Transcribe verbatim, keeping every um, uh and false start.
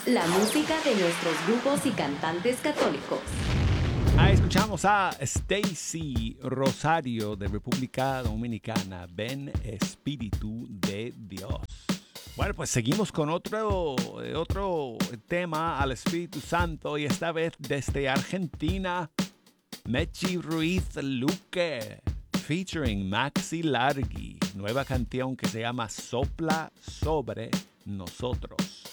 La música de nuestros grupos y cantantes católicos. Ah, escuchamos a Stacy Rosario de República Dominicana. Ven Espíritu de Dios. Bueno, pues seguimos con otro, otro tema al Espíritu Santo y esta vez desde Argentina. Mechi Ruiz Luque featuring Maxi Largi. Nueva canción que se llama Sopla sobre nosotros.